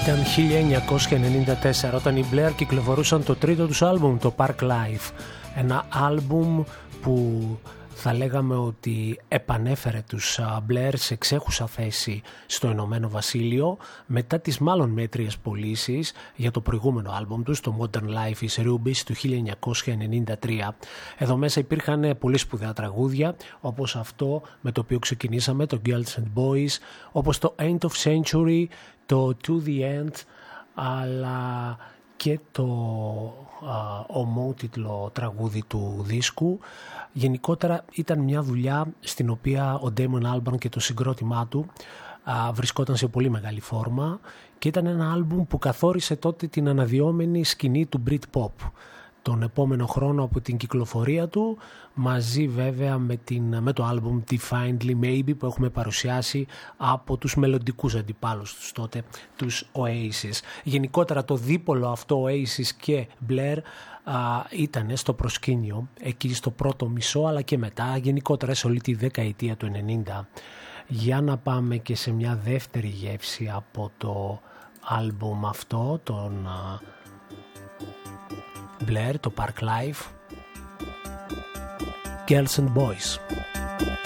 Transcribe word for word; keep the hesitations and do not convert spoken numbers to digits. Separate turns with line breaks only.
Ήταν χίλια εννιακόσια ενενήντα τέσσερα όταν οι Blair κυκλοφορούσαν το τρίτο τους άλμπουμ, το Park Life. Ένα άλμπουμ που θα λέγαμε ότι επανέφερε τους Blair σε εξέχουσα θέση στο Ηνωμένο Βασίλειο μετά τις μάλλον μέτριες πωλήσεις για το προηγούμενο άλμπουμ τους, το Modern Life is Rubies του χίλια εννιακόσια ενενήντα τρία. Εδώ μέσα υπήρχαν πολύ σπουδαία τραγούδια, όπως αυτό με το οποίο ξεκινήσαμε, το Girls and Boys, όπως το End of Century, το To the End, αλλά και το α, ομότιτλο τραγούδι του δίσκου. Γενικότερα ήταν μια δουλειά στην οποία ο Damon Albarn και το συγκρότημά του α, βρισκόταν σε πολύ μεγάλη φόρμα και ήταν ένα άλμπουμ που καθόρισε τότε την αναδυόμενη σκηνή του Britpop. Τον επόμενο χρόνο από την κυκλοφορία του, μαζί βέβαια με, την, με το άλμπουμ Definitely Maybe που έχουμε παρουσιάσει από τους μελλοντικούς αντιπάλους τους τότε, τους Oasis. Γενικότερα το δίπολο αυτό Oasis και Blair ήταν στο προσκήνιο εκεί στο πρώτο μισό, αλλά και μετά γενικότερα σε όλη τη δεκαετία του ενενήντα. Για να πάμε και σε μια δεύτερη γεύση από το άλμπουμ αυτό, τον Blair, το Park Life, Girls and Boys.